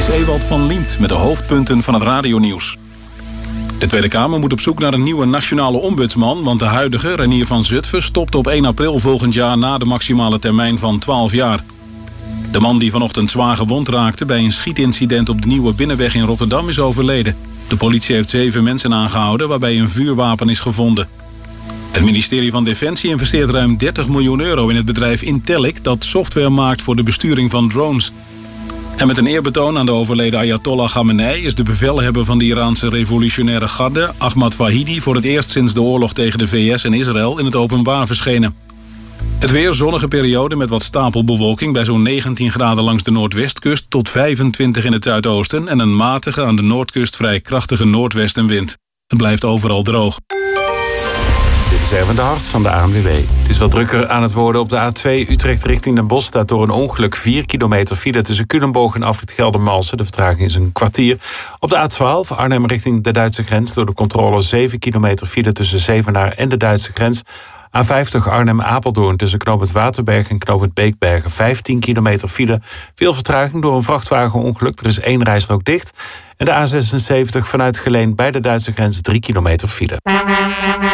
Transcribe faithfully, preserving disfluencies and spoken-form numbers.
is Ewald van Liemt met de hoofdpunten van het radionieuws. De Tweede Kamer moet op zoek naar een nieuwe nationale ombudsman, want de huidige, Renier van Zutphen, stopt op één april volgend jaar na de maximale termijn van twaalf jaar. De man die vanochtend zwaar gewond raakte bij een schietincident op de Nieuwe Binnenweg in Rotterdam is overleden. De politie heeft zeven mensen aangehouden waarbij een vuurwapen is gevonden. Het ministerie van Defensie investeert ruim dertig miljoen euro in het bedrijf Intellic dat software maakt voor de besturing van drones. En met een eerbetoon aan de overleden Ayatollah Khamenei is de bevelhebber van de Iraanse revolutionaire garde, Ahmad Vahidi, voor het eerst sinds de oorlog tegen de V S en Israël in het openbaar verschenen. Het weer, zonnige periode met wat stapelbewolking bij zo'n negentien graden langs de noordwestkust tot vijfentwintig in het zuidoosten en een matige aan de noordkust vrij krachtige noordwestenwind. Het blijft overal droog. Dit is Erwin de Hart van de A N W B. Het is wat drukker aan het worden op de A twee Utrecht richting Den Bosch. Staat door een ongeluk vier kilometer file tussen Culemborg en Afrit Geldermalsen. De vertraging is een kwartier. Op de A twaalf Arnhem richting de Duitse grens. Door de controle zeven kilometer file tussen Zevenaar en de Duitse grens. A vijftig Arnhem-Apeldoorn tussen knooppunt Waterberg en knooppunt Beekbergen. vijftien kilometer file. Veel vertraging door een vrachtwagenongeluk. Er is één rijstrook dicht. En de A zesenzeventig vanuit Geleen bij de Duitse grens drie kilometer file.